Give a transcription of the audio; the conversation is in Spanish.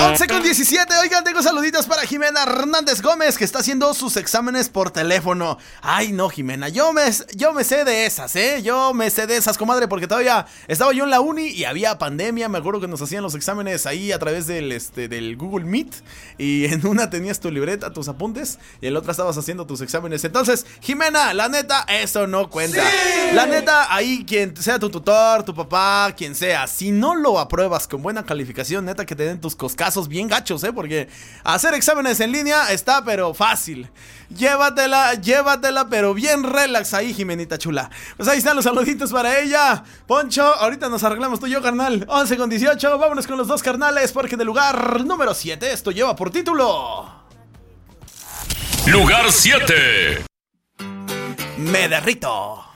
11:17, oigan, tengo saluditos para Jimena Hernández Gómez, que está haciendo sus exámenes por teléfono. Ay, no, Jimena, yo me sé de esas, yo me sé de esas, comadre, porque todavía estaba yo en la uni y había pandemia. Me acuerdo que nos hacían los exámenes ahí a través del Google Meet, y en una tenías tu libreta, tus apuntes, y en la otra estabas haciendo tus exámenes. Entonces, Jimena, la neta, eso no cuenta. ¡Sí! La neta, ahí quien sea tu tutor, tu papá, quien sea, si no lo apruebas con buena calificación, neta que te den tus coscazos bien gachos, porque hacer exámenes en línea está pero fácil. Llévatela, pero bien relax ahí, Jimenita chula. Pues ahí están los saluditos para ella. Poncho, ahorita nos arreglamos tú y yo, carnal. 11:18, vámonos con los dos carnales, porque del lugar número 7 esto lleva por título Lugar 7. Me derrito.